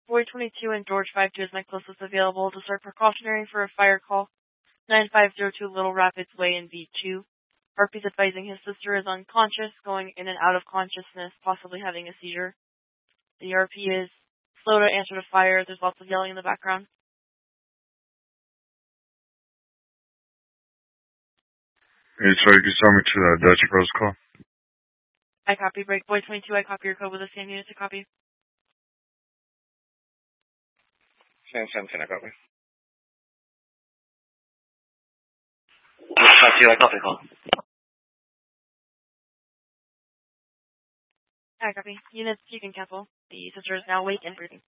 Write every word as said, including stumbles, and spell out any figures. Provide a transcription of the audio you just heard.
Boy twenty-two and George five two is my closest available to start precautionary for a fire call. nine five zero two Little Rapids Way in V two. Harpy's advising his sister is unconscious, going in and out of consciousness, possibly having a seizure. The E R P is slow to answer to fire. There's lots of yelling in the background. Hey, sorry, you saw me to the Dutch Bros call. I copy. Break Boy twenty-two, I copy your code with a scan unit to copy. Same, same thing, I copy. five two, I copy call. I copy. Units, you can cancel. The sister is now awake and breathing.